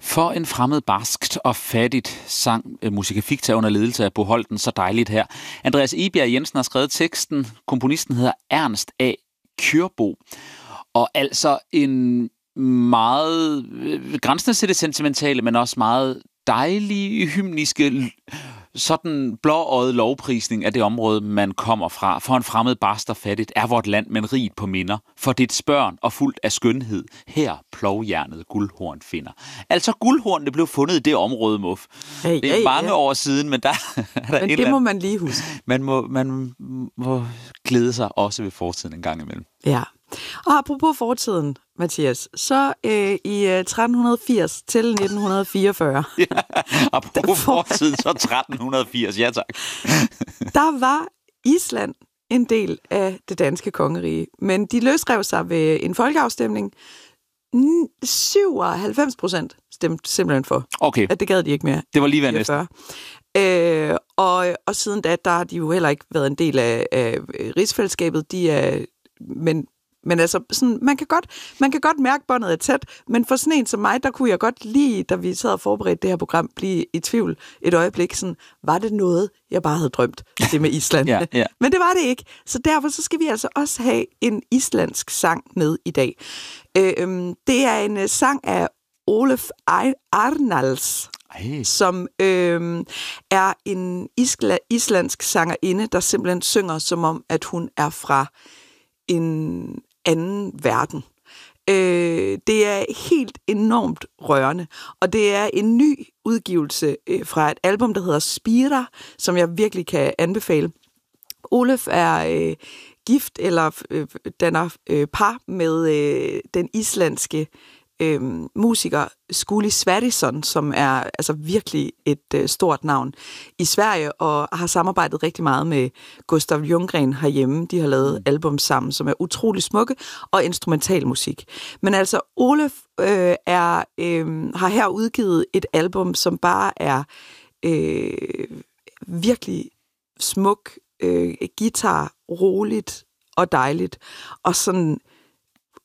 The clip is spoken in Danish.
For en fremmed barskt og fattigt sang Musica Ficta under ledelse af Bo Holten så dejligt her. Andreas Egebjerg Jensen har skrevet teksten. Komponisten hedder Ernst A. Kjørbo. Og altså en meget grænsende til det sentimentale, men også meget dejlige, hymniske, sådan blåøjet lovprisning af det område, man kommer fra. For en fremmed barst og fattigt er vort land, men rigt på minder. For dit spørn og fuldt af skønhed, her plovjernet guldhorn finder. Altså guldhornene blev fundet i det område, Muff. Det er mange år siden, men der er der men det må man lige huske. Man må glæde sig også ved fortiden en gang imellem. Ja. Og apropos fortiden, Mathias, så i 1380 til 1944... Ja, apropos fortiden, så 1380, ja tak. Der var Island en del af det danske kongerige, men de løsrev sig ved en folkeafstemning. 97% stemte simpelthen for, at det gad de ikke mere. Det var lige ved næsten. Og siden da, der har de jo heller ikke været en del af rigsfællesskabet. De er... Men altså, sådan, man kan godt mærke, båndet er tæt, men for sådan en som mig, der kunne jeg godt lige, da vi sad og forberedte det her program, blive i tvivl et øjeblik. Sådan, var det noget, jeg bare havde drømt, det med Island? Ja. Men det var det ikke. Så derfor så skal vi altså også have en islandsk sang med i dag. Det er en sang af Ólöf Arnalds, som er en islandsk sangerinde, der simpelthen synger, som om, at hun er fra en anden verden. Det er helt enormt rørende, og det er en ny udgivelse fra et album, der hedder Spira, som jeg virkelig kan anbefale. Ólöf er gift eller danner par med den islandske musiker Skúli Sverrisson, som er altså virkelig et stort navn i Sverige, og har samarbejdet rigtig meget med Gustav Ljunggren herhjemme. De har lavet album sammen, som er utrolig smukke, og instrumentalmusik. Men altså, Ólöf har her udgivet et album, som bare er virkelig smuk guitar, roligt og dejligt, og sådan